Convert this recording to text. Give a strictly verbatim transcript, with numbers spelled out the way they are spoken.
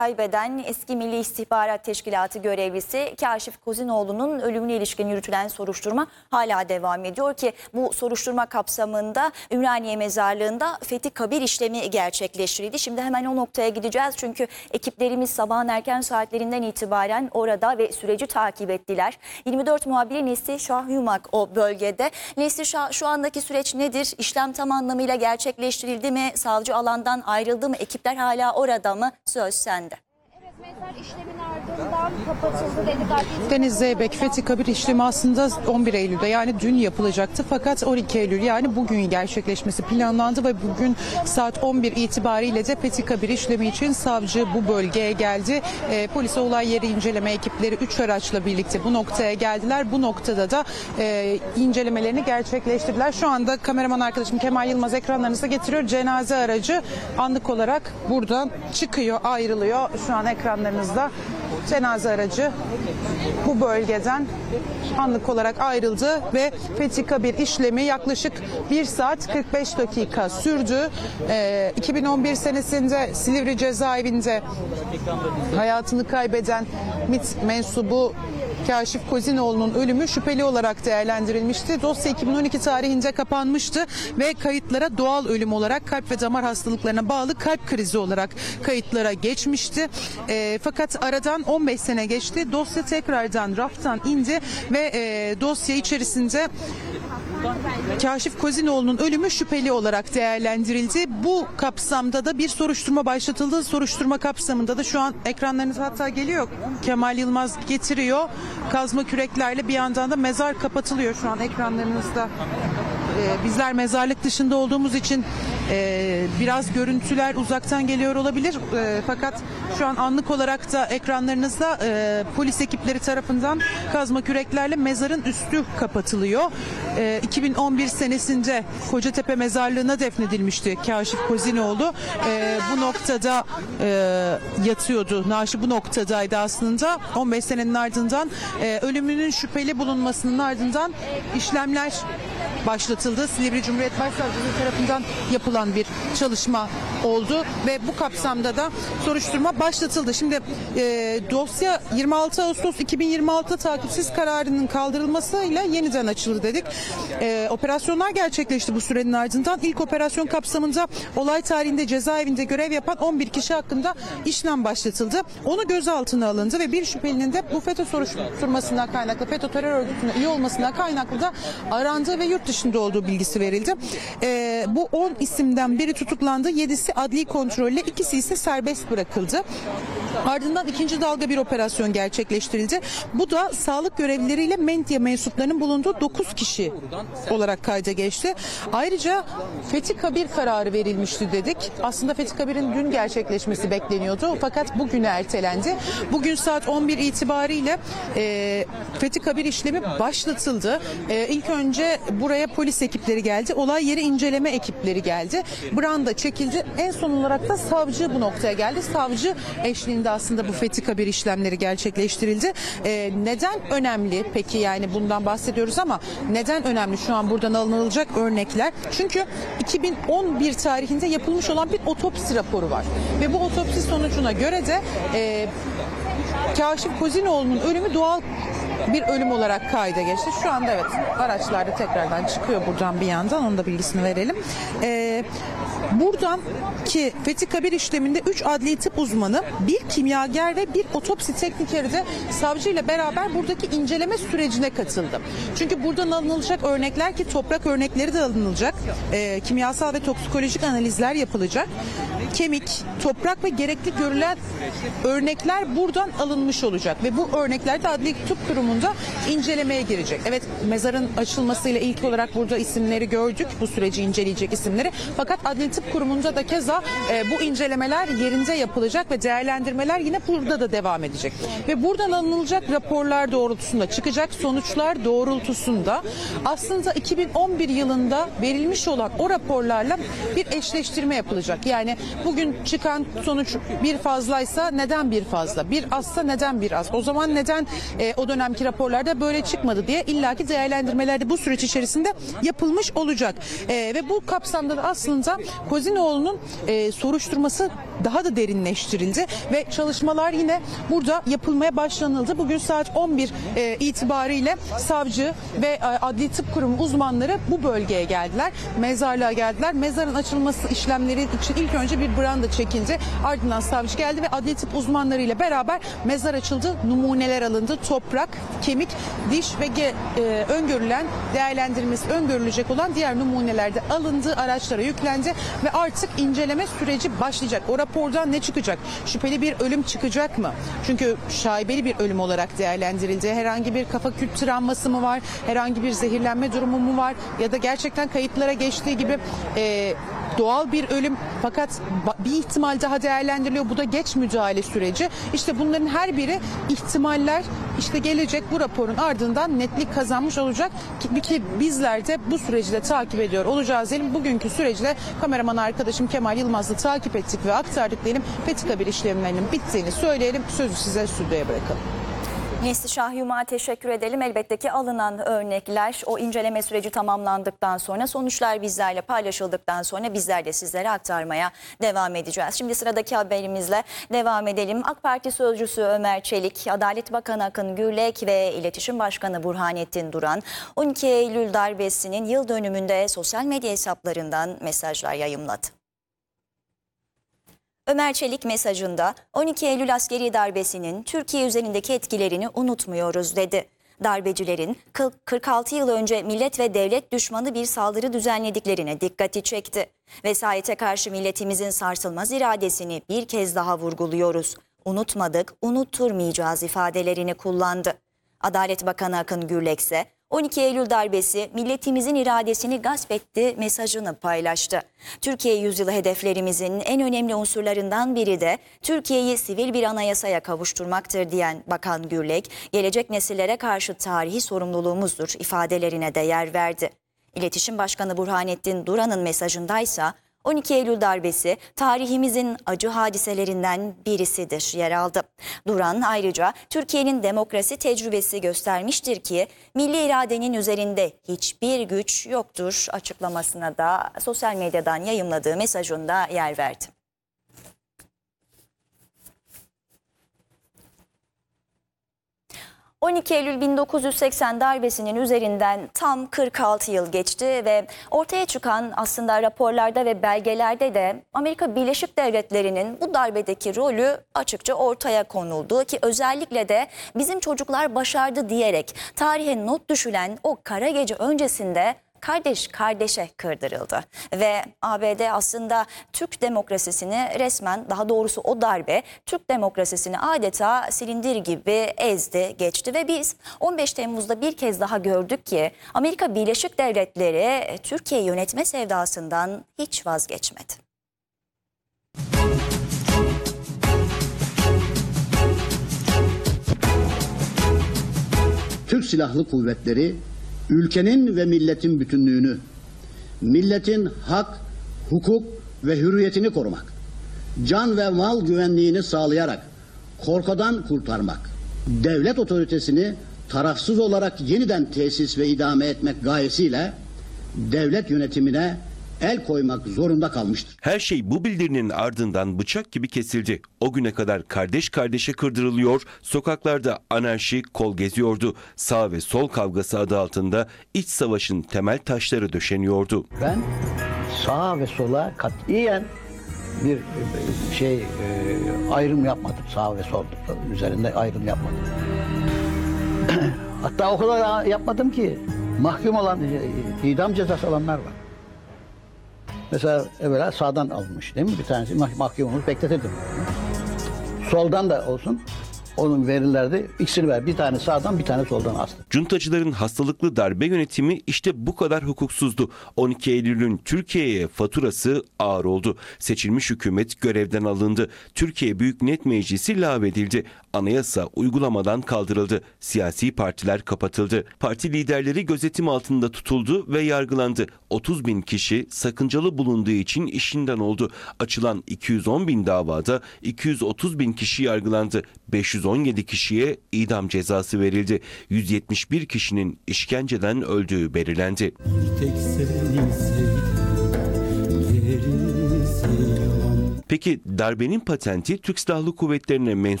kaybeden eski Milli İstihbarat Teşkilatı görevlisi Kaşif Kozinoğlu'nun ölümüne ilişkin yürütülen soruşturma hala devam ediyor ki bu soruşturma kapsamında Ümraniye Mezarlığı'nda Fethi Kabir işlemi gerçekleştirildi. Şimdi hemen o noktaya gideceğiz çünkü ekiplerimiz sabahın erken saatlerinden itibaren orada ve süreci takip ettiler. yirmi dört muhabiri Neslih Şah Yumak o bölgede. Neslih Şah, şu andaki süreç nedir? İşlem tam anlamıyla gerçekleştirildi mi? Savcı alandan ayrıldı mı? Ekipler hala orada mı? Söz sende. Evet, mezar işlemin ardından kapatıldı dediler. Deniz Zeybek Fethi Kabir işlemi aslında on bir Eylül'de yani dün yapılacaktı fakat on iki Eylül yani bugün gerçekleşmesi planlandı ve bugün saat on bir itibariyle de Fethi Kabir işlemi için savcı bu bölgeye geldi. E, polis olay yeri inceleme ekipleri üç araçla birlikte bu noktaya geldiler. Bu noktada da e, incelemelerini gerçekleştirdiler. Şu anda kameraman arkadaşım Kemal Yılmaz ekranlarınıza getiriyor. Cenaze aracı anlık olarak buradan çıkıyor, ayrılıyor. Şu an ekranlarınızda cenaze aracı bu bölgeden anlık olarak ayrıldı ve Fethi Kabir işlemi yaklaşık bir saat kırk beş dakika sürdü. Ee, iki bin on bir senesinde Silivri cezaevinde hayatını kaybeden MİT mensubu Kaşif Kozinoğlu'nun ölümü şüpheli olarak değerlendirilmişti. Dosya iki bin on iki tarihinde kapanmıştı ve kayıtlara doğal ölüm olarak kalp ve damar hastalıklarına bağlı kalp krizi olarak kayıtlara geçmişti. E, fakat aradan on beş sene geçti. Dosya tekrardan raftan indi ve e, dosya içerisinde Kaşif Kozinoğlu'nun ölümü şüpheli olarak değerlendirildi. Bu kapsamda da bir soruşturma başlatıldı. Soruşturma kapsamında da şu an ekranlarınıza hatta geliyor. Kemal Yılmaz getiriyor. Kazma küreklerle bir yandan da mezar kapatılıyor şu an ekranlarınızda. Ee, bizler mezarlık dışında olduğumuz için e, biraz görüntüler uzaktan geliyor olabilir. E, fakat şu an anlık olarak da ekranlarınızda e, polis ekipleri tarafından kazma küreklerle mezarın üstü kapatılıyor. E, iki bin on bir senesinde Kocatepe Mezarlığı'na defnedilmişti Kaşif Kozinoğlu. E, bu noktada e, yatıyordu. Naaşı bu noktadaydı aslında. on beş senenin ardından e, ölümünün şüpheli bulunmasının ardından işlemler başlatıldı. Silivri Cumhuriyet Başsavcılığı tarafından yapılan bir çalışma oldu ve bu kapsamda da soruşturma başlatıldı. Şimdi e, dosya yirmi altı Ağustos iki bin yirmi altı takipsiz kararının kaldırılmasıyla yeniden açıldı dedik. E, operasyonlar gerçekleşti bu sürenin ardından. İlk operasyon kapsamında olay tarihinde cezaevinde görev yapan on bir kişi hakkında işlem başlatıldı. Onu gözaltına alındı ve bir şüphelinin de bu FETÖ soruşturmasından kaynaklı, FETÖ terör örgütüne üye olmasından kaynaklı da arandığı ve yurt dışında olduğu bilgisi verildi. E, bu on isimden biri tutuklandı. yedisi adli kontrolle, ikisi ise serbest bırakıldı. Ardından ikinci dalga bir operasyon gerçekleştirildi. Bu da sağlık görevlileriyle medya mensuplarının bulunduğu dokuz kişi olarak kayda geçti. Ayrıca Fethi Kabir kararı verilmişti dedik. Aslında Fethi Kabir'in dün gerçekleşmesi bekleniyordu. Fakat bugüne ertelendi. Bugün saat on bir itibariyle e, Fethi Kabir işlemi başlatıldı. E, ilk önce buraya polis ekipleri geldi. Olay yeri inceleme ekipleri geldi. Branda çekildi. En son olarak da savcı bu noktaya geldi. Savcı eşliğinde aslında bu Fethi Kabir işlemleri gerçekleştirildi. Ee, neden önemli peki, yani bundan bahsediyoruz ama neden önemli şu an buradan alınılacak örnekler? Çünkü iki bin on bir tarihinde yapılmış olan bir otopsi raporu var. Ve bu otopsi sonucuna göre de e, Kaşif Kozinoğlu'nun ölümü doğal bir ölüm olarak kayda geçti. Şu anda evet araçlarda tekrardan çıkıyor buradan bir yandan, onun da bilgisini verelim. Ee, buradan ki Fethi Kabir işleminde üç adli tıp uzmanı, bir kimyager ve bir otopsi teknikeri de savcıyla beraber buradaki inceleme sürecine katıldı. Çünkü buradan alınacak örnekler, ki toprak örnekleri de alınacak, e, kimyasal ve toksikolojik analizler yapılacak. Kemik, toprak ve gerekli görülen örnekler buradan alınmış olacak ve bu örnekler de adli tıp kurumunda incelemeye girecek. Evet, mezarın açılmasıyla ilk olarak burada isimleri gördük, bu süreci inceleyecek isimleri. Fakat adli tıp kurumunda da keza e, bu incelemeler yerinde yapılacak ve değerlendirmeler yine burada da devam edecek. Ve buradan alınacak raporlar doğrultusunda, çıkacak sonuçlar doğrultusunda aslında iki bin on bir yılında verilmiş olan o raporlarla bir eşleştirme yapılacak. Yani bugün çıkan sonuç bir fazlaysa neden bir fazla, bir azsa neden bir az, o zaman neden e, o dönemki raporlarda böyle çıkmadı diye illaki değerlendirmelerde bu süreç içerisinde yapılmış olacak. E, ve bu kapsamda da aslında Kozinoğlu'nun e, soruşturması daha da derinleştirildi ve çalışmalar yine burada yapılmaya başlanıldı. Bugün saat on bir e, itibariyle savcı ve e, Adli Tıp Kurumu uzmanları bu bölgeye geldiler. Mezarlığa geldiler. Mezarın açılması işlemleri için ilk önce bir branda çekildi. Ardından savcı geldi ve adli tıp uzmanlarıyla beraber mezar açıldı. Numuneler alındı. Toprak, kemik, diş ve ge, e, öngörülen, değerlendirilmesi öngörülecek olan diğer numuneler de alındı. Araçlara yüklendi ve artık inceleme süreci başlayacak. O rapordan ne çıkacak? Şüpheli bir ölüm çıkacak mı? Çünkü şaibeli bir ölüm olarak değerlendirildi. Herhangi bir kafa küt travması mı var? Herhangi bir zehirlenme durumu mu var? Ya da gerçekten kayıtlara geçtiği gibi e, doğal bir ölüm, fakat bir ihtimal daha değerlendiriliyor. Bu da geç müdahale süreci. İşte bunların her biri ihtimaller, işte gelecek bu raporun ardından netlik kazanmış olacak ki, ki bizler de bu süreci de takip ediyor olacağız diyelim. Bugünkü süreci de kameraman arkadaşım Kemal Yılmaz'la takip ettik ve aktardık diyelim. Petikabir işlemlerinin bittiğini söyleyelim. Sözü size stüdyoya bırakalım. Nesli Şahyum'a teşekkür edelim. Elbette ki alınan örnekler o inceleme süreci tamamlandıktan sonra, sonuçlar bizlerle paylaşıldıktan sonra bizler de sizlere aktarmaya devam edeceğiz. Şimdi sıradaki haberimizle devam edelim. AK Parti Sözcüsü Ömer Çelik, Adalet Bakanı Akın Gürlek ve İletişim Başkanı Burhanettin Duran on iki Eylül darbesinin yıl dönümünde sosyal medya hesaplarından mesajlar yayımladı. Ömer Çelik mesajında on iki Eylül askeri darbesinin Türkiye üzerindeki etkilerini unutmuyoruz dedi. Darbecilerin kırk altı yıl önce millet ve devlet düşmanı bir saldırı düzenlediklerine dikkati çekti. Vesayete karşı milletimizin sarsılmaz iradesini bir kez daha vurguluyoruz. Unutmadık, unutturmayacağız ifadelerini kullandı. Adalet Bakanı Akın Gürlek ise on iki Eylül darbesi milletimizin iradesini gasp etti mesajını paylaştı. Türkiye yüzyılı hedeflerimizin en önemli unsurlarından biri de Türkiye'yi sivil bir anayasaya kavuşturmaktır diyen Bakan Gürlek, gelecek nesillere karşı tarihi sorumluluğumuzdur ifadelerine de yer verdi. İletişim Başkanı Burhanettin Duran'ın mesajındaysa on iki Eylül darbesi tarihimizin acı hadiselerinden birisidir yer aldı. Duran ayrıca Türkiye'nin demokrasi tecrübesi göstermiştir ki milli iradenin üzerinde hiçbir güç yoktur açıklamasına da sosyal medyadan yayımladığı mesajında yer verdi. on iki Eylül bin dokuz yüz seksen darbesinin üzerinden tam kırk altı yıl geçti ve ortaya çıkan aslında raporlarda ve belgelerde de Amerika Birleşik Devletleri'nin bu darbedeki rolü açıkça ortaya konuldu ki özellikle de bizim çocuklar başardı diyerek tarihe not düşülen o kara gece öncesinde kardeş kardeşe kırdırıldı. Ve A B D aslında Türk demokrasisini resmen, daha doğrusu o darbe Türk demokrasisini adeta silindir gibi ezdi geçti. Ve biz on beş Temmuz'da bir kez daha gördük ki Amerika Birleşik Devletleri Türkiye yönetme sevdasından hiç vazgeçmedi. Türk Silahlı Kuvvetleri ülkenin ve milletin bütünlüğünü, milletin hak, hukuk ve hürriyetini korumak, can ve mal güvenliğini sağlayarak korkudan kurtarmak, devlet otoritesini tarafsız olarak yeniden tesis ve idame etmek gayesiyle devlet yönetimine el koymak zorunda kalmıştır. Her şey bu bildirinin ardından bıçak gibi kesildi. O güne kadar kardeş kardeşe kırdırılıyor, sokaklarda anarşi kol geziyordu. Sağ ve sol kavgası adı altında iç savaşın temel taşları döşeniyordu. Ben sağa ve sola katiyen bir şey ayrım yapmadım. Sağ ve sol üzerinde ayrım yapmadım. Hatta o kadar yapmadım ki mahkum olan, idam cezası alanlar var. Mesela evvela sağdan alınmış değil mi? Bir tanesi mahkumumuz bekletirdim. Soldan da olsun onun verirlerdi. İkisini ver. Bir tane sağdan, bir tane soldan astı. Cuntacıların hastalıklı darbe yönetimi işte bu kadar hukuksuzdu. on iki Eylül'ün Türkiye'ye faturası ağır oldu. Seçilmiş hükümet görevden alındı. Türkiye Büyük Millet Meclisi lağvedildi. Anayasa uygulamadan kaldırıldı. Siyasi partiler kapatıldı. Parti liderleri gözetim altında tutuldu ve yargılandı. otuz bin kişi sakıncalı bulunduğu için işinden oldu. Açılan iki yüz on bin davada iki yüz otuz bin kişi yargılandı. beş yüz on yedi kişiye idam cezası verildi. yüz yetmiş bir kişinin işkenceden öldüğü belirlendi. Tek seni sevdim, Peki darbenin patenti Türk Silahlı Kuvvetleri'ne mensup